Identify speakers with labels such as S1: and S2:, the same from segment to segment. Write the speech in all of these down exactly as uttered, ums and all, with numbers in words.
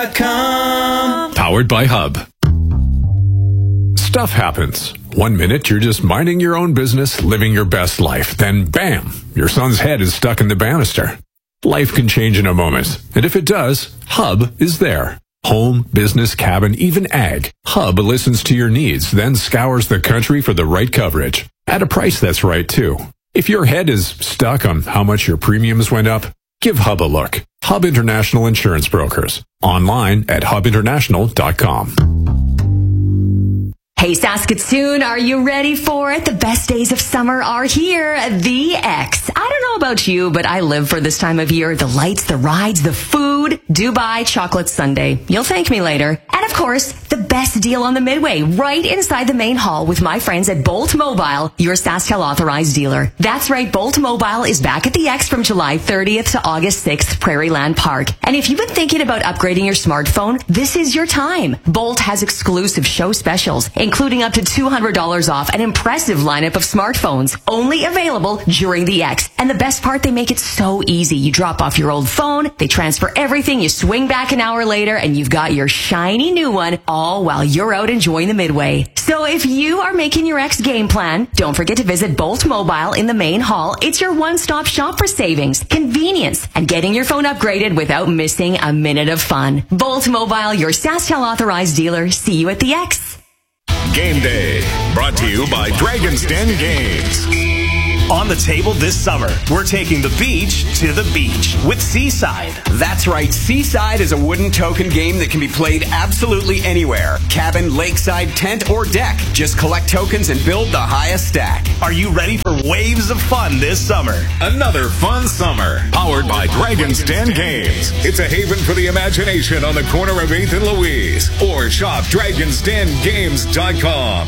S1: dot com.
S2: Powered by Hub. Stuff happens. One minute you're just minding your own business, living your best life. Then bam, your son's head is stuck in the banister. Life can change in a moment. And if it does, Hub is there. Home, business, cabin, even ag. Hub listens to your needs, then scours the country for the right coverage. At a price that's right, too. If your head is stuck on how much your premiums went up, give Hub a look. Hub International Insurance Brokers. Online at hub international dot com.
S3: Hey Saskatoon, are you ready for it? The best days of summer are here. The X. I don't know about you, but I live for this time of year. The lights, the rides, the food. Dubai Chocolate Sundae. You'll thank me later. And of course, the best deal on the Midway, right inside the main hall with my friends at Bolt Mobile, your SaskTel authorized dealer. That's right, Bolt Mobile is back at the X from July thirtieth to August sixth, Prairie Land Park. And if you've been thinking about upgrading your smartphone, this is your time. Bolt has exclusive show specials, including up to two hundred dollars off an impressive lineup of smartphones, only available during the X. And the best part, they make it so easy. You drop off your old phone, they transfer everything, you swing back an hour later, and you've got your shiny new one, all while you're out enjoying the Midway. So if you are making your X game plan, don't forget to visit Bolt Mobile in the main hall. It's your one-stop shop for savings, convenience, and getting your phone upgraded without missing a minute of fun. Bolt Mobile, your SaskTel authorized dealer. See you at the X.
S4: Game Day, brought to you by Dragon's Den Games.
S5: On the table this summer, we're taking the beach to the beach with Seaside.
S6: That's right, Seaside is a wooden token game that can be played absolutely anywhere. Cabin, lakeside, tent, or deck. Just collect tokens and build the highest stack.
S5: Are you ready for waves of fun this summer?
S4: Another fun summer, powered by Dragon's Den Games. It's a haven for the imagination on the corner of eighth and Louise. Or shop dragons den games dot com.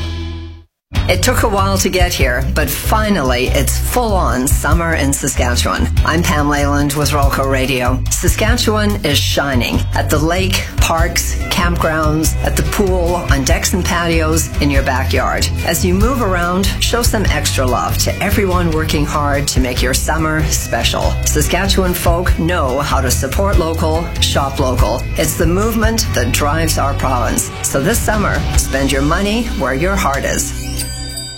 S7: It took a while to get here, but finally it's full-on summer in Saskatchewan. I'm Pam Leyland with Rolco Radio. Saskatchewan is shining at the lake, parks, campgrounds, at the pool, on decks and patios, in your backyard. As you move around, show some extra love to everyone working hard to make your summer special. Saskatchewan folk know how to support local, shop local. It's the movement that drives our province. So this summer, spend your money where your heart is.